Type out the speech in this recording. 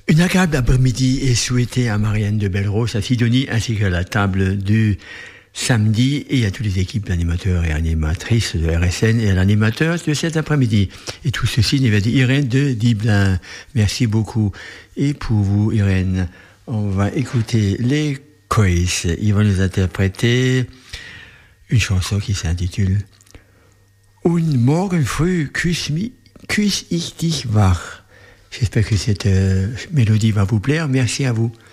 Une agréable après-midi est souhaitée à Marianne de Belrose, à Sidonie, ainsi qu'à la table du samedi et à toutes les équipes d'animateurs et animatrices de RSN et à l'animateur de cet après-midi. Et tout ceci n'est pas dit Irène de Diblin. Merci beaucoup. Et pour vous, Irène, on va écouter les Kois. Ils vont nous interpréter une chanson qui s'intitule Und morgen früh küss ich dich wach. J'espère que cette mélodie va vous plaire. Merci à vous.